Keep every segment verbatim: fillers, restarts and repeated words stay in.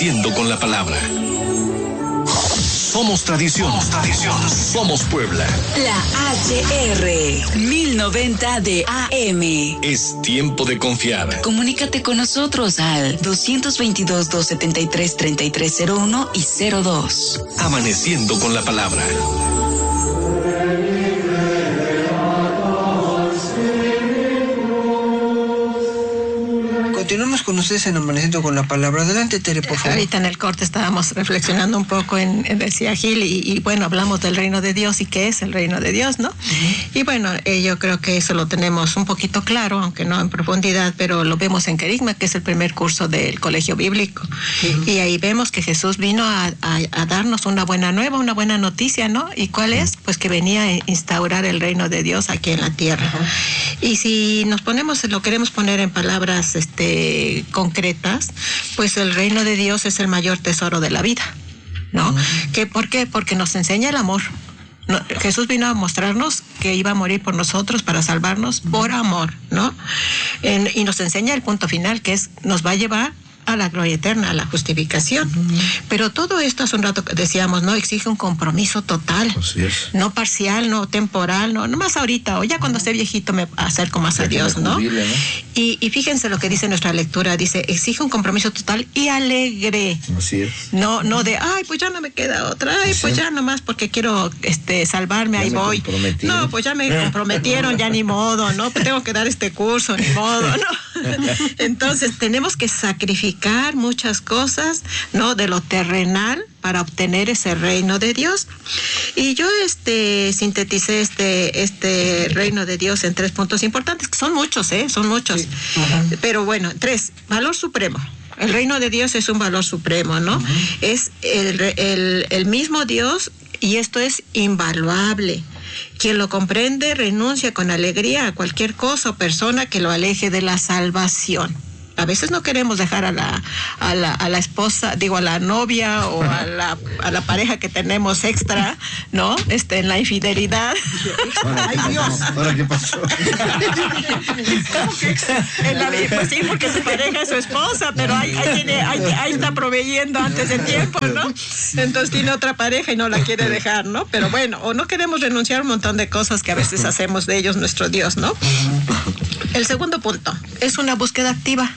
Amaneciendo con la palabra. Somos tradición. Somos tradición. Somos Puebla. La H R mil noventa de A M. Es tiempo de confiar. Comunícate con nosotros al dos dos dos, dos siete tres, tres tres cero uno y cero dos. Amaneciendo con la palabra. Continuamos con ustedes en Amaneciendo con la Palabra. Adelante, Tere, por favor. Ahorita en el corte estábamos reflexionando un poco en, en decía Gil, y, y bueno, hablamos del reino de Dios y qué es el reino de Dios, ¿no? Uh-huh. Y bueno, eh, yo creo que eso lo tenemos un poquito claro, aunque no en profundidad, pero lo vemos en Querigma, que es el primer curso del colegio bíblico. Uh-huh. Y ahí vemos que Jesús vino a, a, a darnos una buena nueva, una buena noticia, ¿no? ¿Y cuál es? Pues que venía a instaurar el reino de Dios aquí en la tierra. Uh-huh. Y si nos ponemos, lo queremos poner en palabras, este, concretas, pues el reino de Dios es el mayor tesoro de la vida, ¿no? Uh-huh. ¿Qué, ¿Por qué? Porque nos enseña el amor. No, Jesús vino a mostrarnos que iba a morir por nosotros para salvarnos uh-huh. por amor, ¿no? En, y nos enseña el punto final, que es, nos va a llevar a la gloria eterna, a la justificación. Uh-huh. Pero todo esto, hace un rato decíamos, no exige un compromiso total, así es. No parcial, no temporal, no, no más ahorita, o ya cuando esté viejito me acerco más a Dios, ¿no? Jubile, ¿no? Y, y fíjense lo que dice nuestra lectura, dice, exige un compromiso total y alegre. Así es. No, no de, ay, pues ya no me queda otra, ay, pues ya nomás porque quiero este salvarme, ya ahí voy. No, pues ya me comprometieron, ya ni modo, ¿no? Pues tengo que dar este curso, ni modo, ¿no? Entonces tenemos que sacrificar muchas cosas, ¿no? De lo terrenal para obtener ese reino de Dios. Y yo este sinteticé este este reino de Dios en tres puntos importantes, que son muchos, ¿eh? Son muchos. Sí. Uh-huh. Pero bueno, tres, valor supremo. El reino de Dios es un valor supremo, ¿no? Uh-huh. Es el, el, el mismo Dios, y esto es invaluable. Quien lo comprende renuncia con alegría a cualquier cosa o persona que lo aleje de la salvación. A veces no queremos dejar a la, a la, a la esposa, digo, a la novia o a la, a la pareja que tenemos extra, ¿no? Este, en la infidelidad. ¡Ay, Dios! ¿Ahora qué pasó? ¿Cómo que extra? En la, pues sí, porque su pareja es su esposa, pero ahí, ahí, tiene, ahí, ahí está proveyendo antes de tiempo, ¿no? Entonces tiene otra pareja y no la quiere dejar, ¿no? Pero bueno, o no queremos renunciar a un montón de cosas que a veces hacemos de ellos nuestro Dios, ¿no? El segundo punto es una búsqueda activa.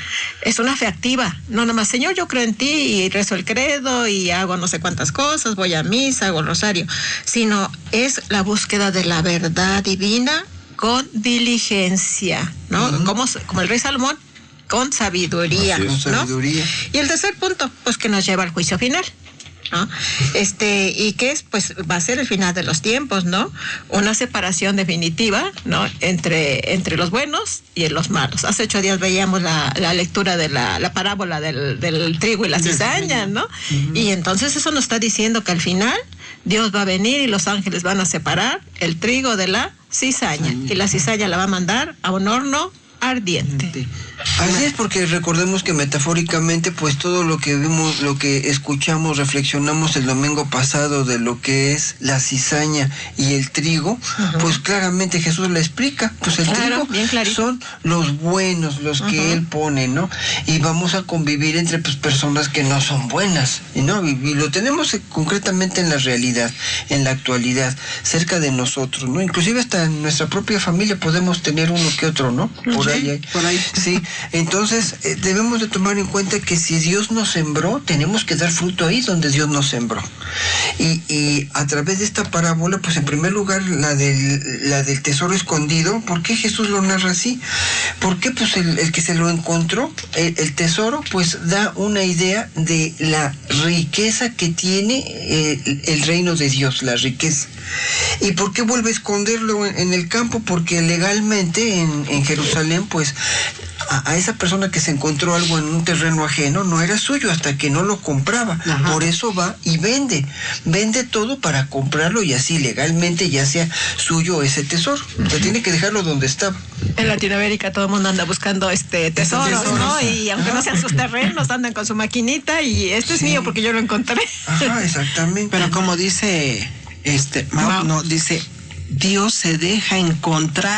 Es una fe activa, no nomás, Señor, yo creo en ti y rezo el credo y hago no sé cuántas cosas, voy a misa, hago el rosario, sino es la búsqueda de la verdad divina con diligencia, ¿no? Uh-huh. Como, como el rey Salomón, con sabiduría, con ¿no? sabiduría. Y el tercer punto, pues que nos lleva al juicio final, ¿no? Este, y que es, pues, va a ser el final de los tiempos, ¿no? Una separación definitiva, ¿no? Entre, entre los buenos y los malos. Hace ocho días veíamos la, la lectura de la, la parábola del, del trigo y la cizaña, ¿no? Uh-huh. Y entonces eso nos está diciendo que al final Dios va a venir y los ángeles van a separar el trigo de la cizaña. Sí. Y la cizaña la va a mandar a un horno ardiente. Así es, porque recordemos que metafóricamente, pues todo lo que vimos, lo que escuchamos, reflexionamos el domingo pasado de lo que es la cizaña y el trigo, uh-huh. pues claramente Jesús le explica, pues el claro, trigo son los buenos, los uh-huh. que Él pone, ¿no? Y vamos a convivir entre pues personas que no son buenas, ¿no? Y, y lo tenemos concretamente en la realidad, en la actualidad, cerca de nosotros, ¿no? Inclusive hasta en nuestra propia familia podemos tener uno que otro, ¿no? Por sí, ahí, por ahí. Sí. Entonces, eh, debemos de tomar en cuenta que si Dios nos sembró, tenemos que dar fruto ahí donde Dios nos sembró. Y, y a través de esta parábola, pues en primer lugar, la del, la del tesoro escondido, ¿por qué Jesús lo narra así? Porque pues el, el que se lo encontró, el, el tesoro, pues da una idea de la riqueza que tiene eh, el reino de Dios, la riqueza. ¿Y por qué vuelve a esconderlo en, en el campo? Porque legalmente en, en Jerusalén, pues a, a esa persona que se encontró algo en un terreno ajeno no era suyo hasta que no lo compraba. Ajá. Por eso va y vende, vende todo para comprarlo y así legalmente ya sea suyo ese tesoro. Uh-huh. Pero tiene que dejarlo donde estaba. En Latinoamérica todo el mundo anda buscando este tesoros, tesoros, ¿no? Y aunque Ajá. no sean sus terrenos, andan con su maquinita y este es sí. mío porque yo lo encontré. Ajá, exactamente. Pero como dice este Mau, no, dice Dios se deja encontrar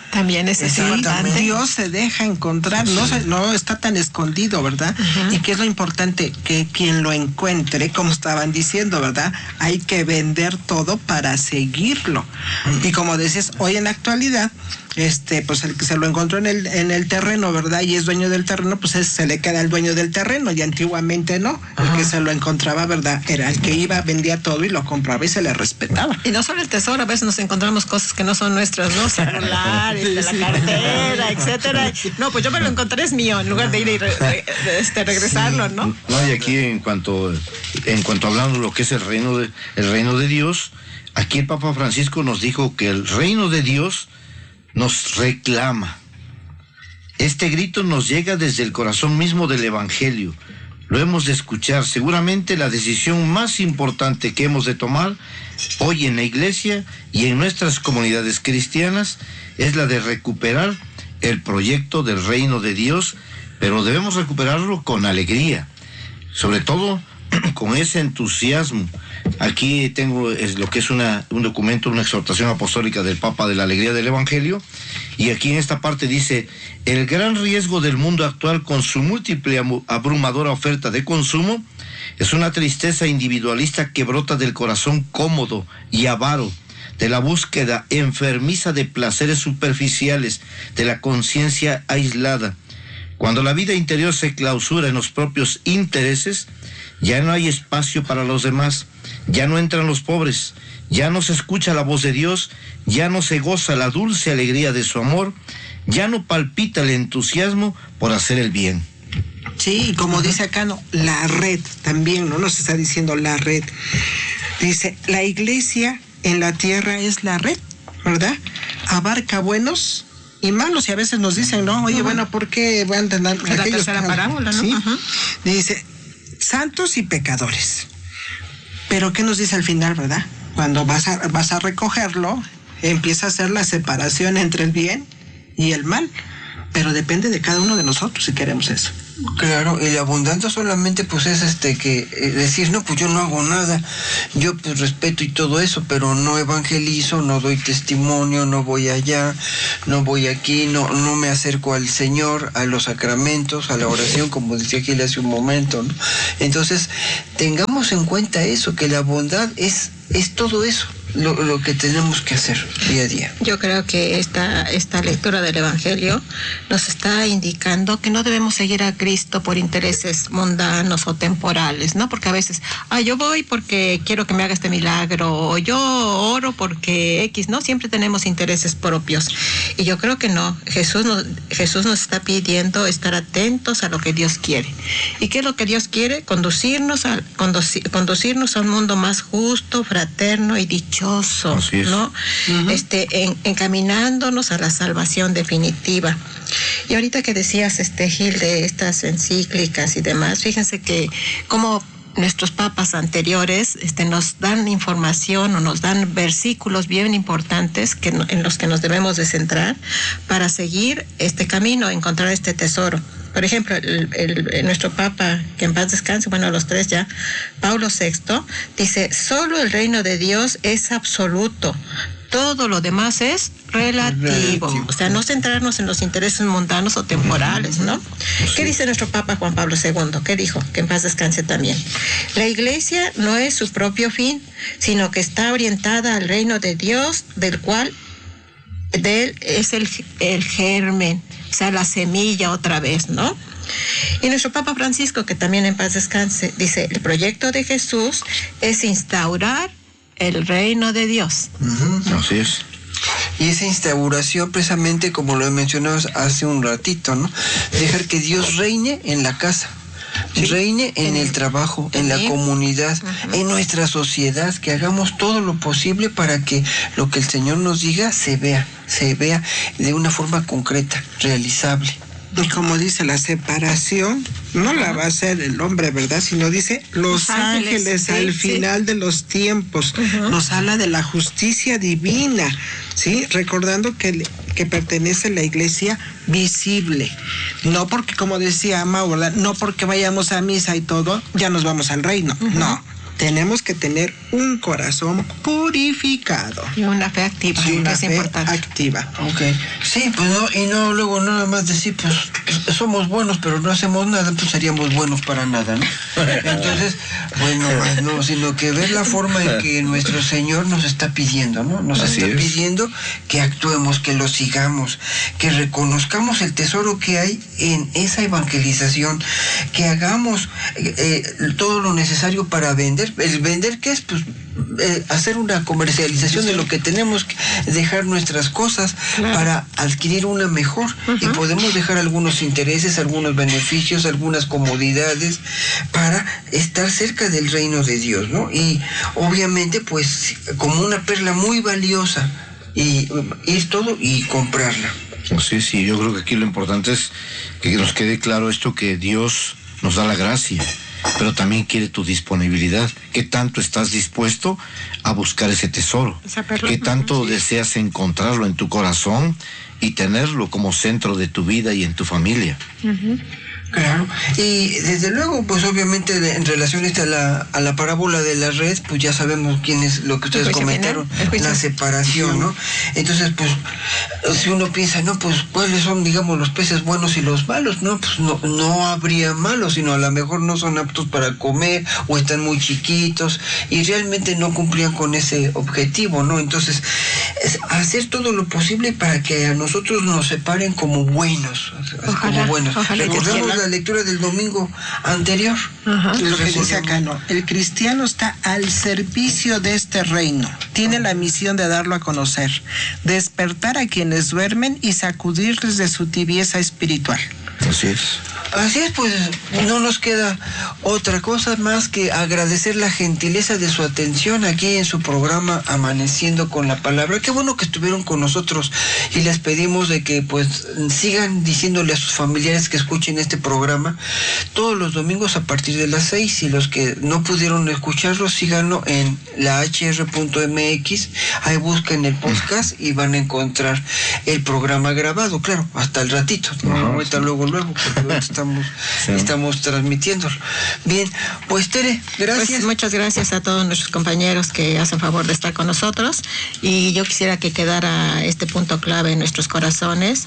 También es Sí, importante. Dios se deja encontrar, no, se, no está tan escondido, ¿verdad? Uh-huh. Y que es lo importante, que quien lo encuentre, como estaban diciendo, ¿verdad? Hay que vender todo para seguirlo. Uh-huh. Y como decías, hoy en la actualidad, este, pues el que se lo encontró en el, en el terreno, ¿verdad? Y es dueño del terreno, pues es, se le queda al dueño del terreno, y antiguamente no. Uh-huh. El que se lo encontraba, ¿verdad? Era el que iba, vendía todo y lo compraba y se le respetaba. Y no solo el tesoro, a veces nos encontramos cosas que no son nuestras, ¿no? Celulares, de la cartera, etcétera. No, pues yo me lo encontré, es mío, en lugar de ir y re, re, este, regresarlo, ¿no? No, y aquí en cuanto, en cuanto hablamos de lo que es el reino de, el reino de Dios, aquí el Papa Francisco nos dijo que el reino de Dios nos reclama. Este grito nos llega desde el corazón mismo del Evangelio. Lo hemos de escuchar. Seguramente la decisión más importante que hemos de tomar hoy en la iglesia y en nuestras comunidades cristianas es la de recuperar el proyecto del reino de Dios, pero debemos recuperarlo con alegría, sobre todo con ese entusiasmo. Aquí tengo es lo que es una, un documento, una exhortación apostólica del Papa de la Alegría del Evangelio, y aquí en esta parte dice: el gran riesgo del mundo actual con su múltiple abrumadora oferta de consumo es una tristeza individualista que brota del corazón cómodo y avaro, de la búsqueda enfermiza de placeres superficiales, de la conciencia aislada. Cuando la vida interior se clausura en los propios intereses, ya no hay espacio para los demás, ya no entran los pobres, ya no se escucha la voz de Dios, ya no se goza la dulce alegría de su amor, ya no palpita el entusiasmo por hacer el bien. Sí, como dice acá, no, la red también, ¿no? Nos está diciendo la red. Dice, la iglesia en la tierra es la red, ¿verdad? Abarca buenos y malos, y a veces nos dicen, no, oye, uh-huh. bueno, ¿por qué van a tener la aquellos tercera parábola, no? ¿Sí? Uh-huh. Dice, santos y pecadores. Pero ¿qué nos dice al final, verdad? Cuando vas a, vas a recogerlo, empieza a hacer la separación entre el bien y el mal. Pero depende de cada uno de nosotros si queremos eso. Claro, y la abundancia solamente pues es este que eh, decir, no, pues yo no hago nada, yo pues respeto y todo eso, pero no evangelizo, no doy testimonio, no voy allá, no voy aquí, no, no me acerco al Señor, a los sacramentos, a la oración, como decía Gil hace un momento, ¿no? Entonces, tengamos en cuenta eso, que la bondad es, es todo eso. Lo, lo que tenemos que hacer día a día. Yo creo que esta, esta lectura del Evangelio nos está indicando que no debemos seguir a Cristo por intereses mundanos o temporales, ¿no? Porque a veces, ah, yo voy porque quiero que me haga este milagro, o yo oro porque X, ¿no? Siempre tenemos intereses propios. Y yo creo que no. Jesús nos, Jesús nos está pidiendo estar atentos a lo que Dios quiere. ¿Y qué es lo que Dios quiere? Conducirnos a, conducir, conducirnos a un mundo más justo, fraterno y dichoso. ¿No? Uh-huh. Este, en, encaminándonos a la salvación definitiva. Y ahorita que decías, este Gil, de estas encíclicas y demás, fíjense que como nuestros papas anteriores este, nos dan información o nos dan versículos bien importantes que, en los que nos debemos de centrar para seguir este camino, encontrar este tesoro. Por ejemplo, el, el, el, nuestro Papa, que en paz descanse, bueno, los tres ya, Pablo sexto, dice, solo el reino de Dios es absoluto, todo lo demás es relativo. relativo. O sea, no centrarnos en los intereses mundanos o temporales, ¿no? Sí. ¿Qué dice nuestro Papa Juan Pablo segundo? ¿Qué dijo? Que en paz descanse también. La iglesia no es su propio fin, sino que está orientada al reino de Dios, del cual de él es el, el germen, o sea, la semilla otra vez, ¿no? Y nuestro Papa Francisco, que también en paz descanse, dice, el proyecto de Jesús es instaurar el reino de Dios. Uh-huh. Así es. Y esa instauración, precisamente como lo mencionabas hace un ratito, ¿no? Dejar que Dios reine en la casa. Sí. Reine en el trabajo, en la comunidad, uh-huh. en nuestra sociedad, que hagamos todo lo posible para que lo que el Señor nos diga se vea, se vea de una forma concreta, realizable. Y como dice, la separación no la va a hacer el hombre, ¿verdad? Sino dice los, los ángeles, ángeles sí, al final sí. de los tiempos. Uh-huh. Nos habla de la justicia divina, ¿sí? Recordando que, que pertenece a la iglesia visible. No porque, como decía Mau, ¿verdad? No porque vayamos a misa y todo, ya nos vamos al reino. Uh-huh. No. tenemos que tener un corazón purificado. Y una fe activa, sí, una es fe importante. activa. Ok. Sí, pues no, y no luego nada más decir, pues, pues somos buenos, pero no hacemos nada, pues seríamos buenos para nada, ¿no? Entonces, bueno, pues no, sino que ver la forma en que nuestro Señor nos está pidiendo, ¿no? Nos Así está es. pidiendo que actuemos, que lo sigamos, que reconozcamos el tesoro que hay en esa evangelización, que hagamos eh, todo lo necesario para vender. ¿El vender qué es? Pues eh, hacer una comercialización de lo que tenemos, dejar nuestras cosas claro. para adquirir una mejor. Uh-huh. Y podemos dejar algunos intereses, algunos beneficios, algunas comodidades para estar cerca del reino de Dios, ¿no? Y obviamente pues como una perla muy valiosa, y ir todo y comprarla. Sí, sí, yo creo que aquí lo importante es que nos quede claro esto, que Dios nos da la gracia, pero también quiere tu disponibilidad. ¿Qué tanto estás dispuesto a buscar ese tesoro? ¿Qué tanto sí. deseas encontrarlo en tu corazón y tenerlo como centro de tu vida y en tu familia? Uh-huh. Claro, y desde luego, pues obviamente en relación a la, a la parábola de la red, pues ya sabemos quién es lo que ustedes comentaron, la separación, ¿no? Entonces, pues, si uno piensa, no, pues, ¿cuáles son, digamos, los peces buenos y los malos? No, pues no, no habría malos, sino a lo mejor no son aptos para comer o están muy chiquitos y realmente no cumplían con ese objetivo, ¿no? Entonces, es hacer todo lo posible para que a nosotros nos separen como buenos, ojalá, como buenos. Ojalá Recordemos la lectura del domingo anterior. Ajá. Lo que dice acá, no. El cristiano está al servicio de este reino. Tiene la misión de darlo a conocer, despertar a quienes duermen y sacudirles de su tibieza espiritual. Así es. Así es, pues no nos queda otra cosa más que agradecer la gentileza de su atención aquí en su programa Amaneciendo con la Palabra. Qué bueno que estuvieron con nosotros y les pedimos de que pues sigan diciéndole a sus familiares que escuchen este programa todos los domingos a partir de las seis, y los que no pudieron escucharlo, síganlo en la h r punto m x, ahí busquen el podcast y van a encontrar el programa grabado, claro, hasta el ratito, ¿no? Uh-huh. Ahorita luego, luego, porque estamos, sí. estamos transmitiéndolo. Bien, pues Tere, gracias. Pues muchas gracias a todos nuestros compañeros que hacen favor de estar con nosotros, y yo quisiera que quedara este punto clave en nuestros corazones,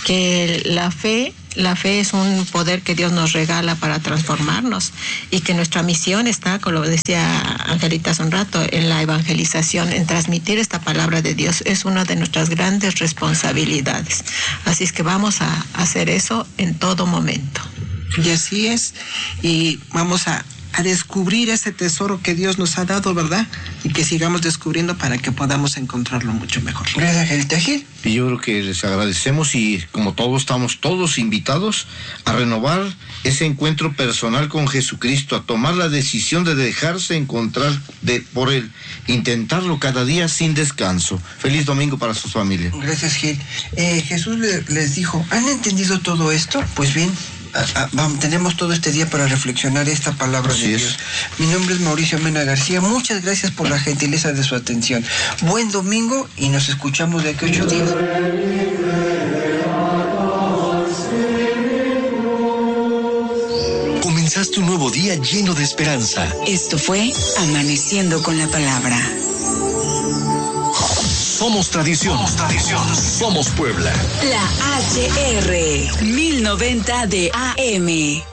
que la fe La fe es un poder que Dios nos regala para transformarnos, y que nuestra misión está, como lo decía Angelita hace un rato, en la evangelización, en transmitir esta palabra de Dios. Es una de nuestras grandes responsabilidades. Así es que vamos a hacer eso en todo momento. Y así es, y vamos a a descubrir ese tesoro que Dios nos ha dado, ¿verdad? Y que sigamos descubriendo para que podamos encontrarlo mucho mejor. Gracias, Angelita Gil. Y yo creo que les agradecemos, y como todos estamos todos invitados a renovar ese encuentro personal con Jesucristo, a tomar la decisión de dejarse encontrar de, por Él, intentarlo cada día sin descanso. Feliz domingo para sus familias. Gracias, Gil. Eh, Jesús le, les dijo, ¿han entendido todo esto? Pues bien, A, a, vamos, tenemos todo este día para reflexionar esta palabra Así de Dios. Es. Mi nombre es Mauricio Mena García. Muchas gracias por la gentileza de su atención. Buen domingo y nos escuchamos de aquí a ocho días. Comenzaste un nuevo día lleno de esperanza. Esto fue Amaneciendo con la Palabra. Somos tradición. Somos tradición. Somos Puebla. La H R mil noventa de A M.